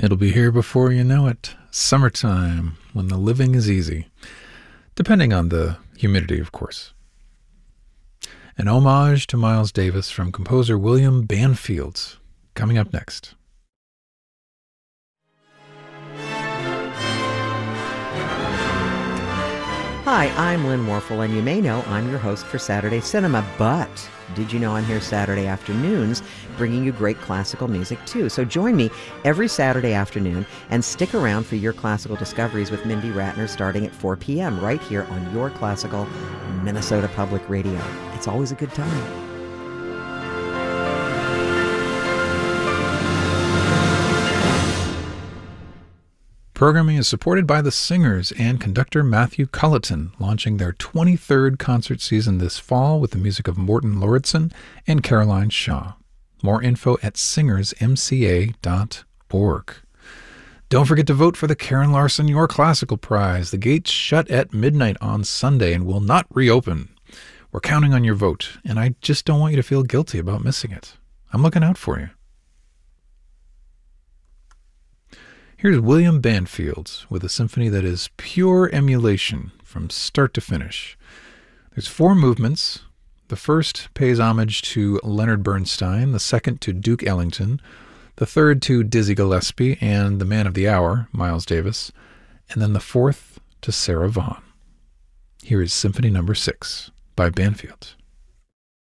It'll be here before you know it. Summertime, when the living is easy. Depending on the humidity, of course. An homage to Miles Davis from composer William Banfield. Coming up next. Hi, I'm Lynn Warfel, and you may know I'm your host for Saturday Cinema, but did you know I'm here Saturday afternoons bringing you great classical music too? So join me every Saturday afternoon and stick around for your classical discoveries with Mindy Ratner starting at 4 p.m. right here on your classical Minnesota Public Radio. It's always a good time. Programming is supported by the singers and conductor Matthew Culleton, launching their 23rd concert season this fall with the music of Morton Lauritsen and Caroline Shaw. More info at singersmca.org. Don't forget to vote for the Karen Larson Your Classical Prize. The gates shut at midnight on Sunday and will not reopen. We're counting on your vote, and I just don't want you to feel guilty about missing it. I'm looking out for you. Here's William Banfield with a symphony that is pure emulation from start to finish. There's 4 movements. The first pays homage to Leonard Bernstein, the second to Duke Ellington, the third to Dizzy Gillespie and the man of the hour, Miles Davis, and then the fourth to Sarah Vaughan. Here is Symphony No. 6 by Banfield.